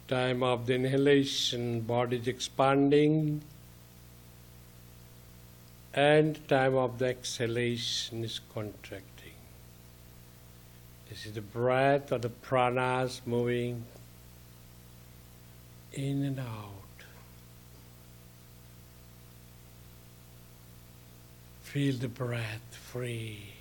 Time of the inhalation, body is expanding, and time of the exhalation is contracting. This is the breath or the pranas moving in and out. Feel the breath free.